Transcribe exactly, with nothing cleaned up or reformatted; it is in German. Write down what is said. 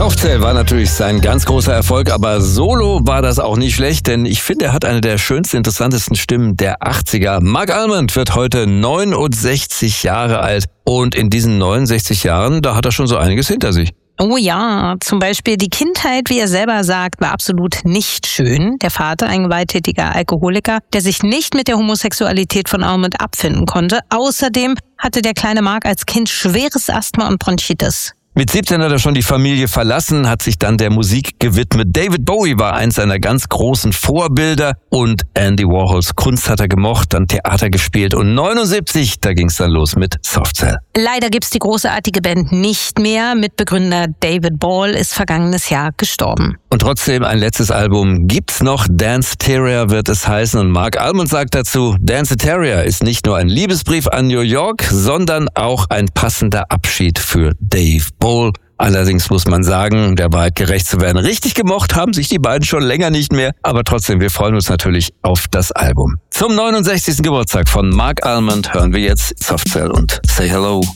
Softcell war natürlich sein ganz großer Erfolg, aber solo war das auch nicht schlecht, denn ich finde, er hat eine der schönsten, interessantesten Stimmen der achtziger. Marc Almond wird heute neunundsechzig Jahre alt und in diesen neunundsechzig Jahren, da hat er schon so einiges hinter sich. Oh ja, zum Beispiel die Kindheit, wie er selber sagt, war absolut nicht schön. Der Vater, ein gewalttätiger Alkoholiker, der sich nicht mit der Homosexualität von Almond abfinden konnte. Außerdem hatte der kleine Marc als Kind schweres Asthma und Bronchitis. Mit siebzehn hat er schon die Familie verlassen, hat sich dann der Musik gewidmet. David Bowie war eins seiner ganz großen Vorbilder und Andy Warhols Kunst hat er gemocht, dann Theater gespielt und neunundsiebzig, da ging's dann los mit Softcell. Leider gibt's die großartige Band nicht mehr. Mitbegründer David Ball ist vergangenes Jahr gestorben. Und trotzdem ein letztes Album gibt's noch. Danceteria wird es heißen und Marc Almond sagt dazu, Danceteria ist nicht nur ein Liebesbrief an New York, sondern auch ein passender Abschied für Dave Ball. Allerdings muss man sagen, der Wahrheit gerecht zu werden, richtig gemocht haben sich die beiden schon länger nicht mehr. Aber trotzdem, wir freuen uns natürlich auf das Album. Zum neunundsechzigsten Geburtstag von Marc Almond hören wir jetzt Softcell und Say Hello.